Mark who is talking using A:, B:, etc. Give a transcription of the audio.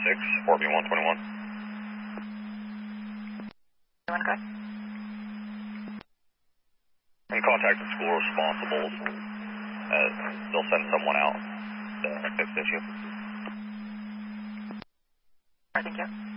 A: 4B121.
B: You want to go?
A: And contact the school responsible. They'll send someone out to fix the issue.
B: All right, thank you.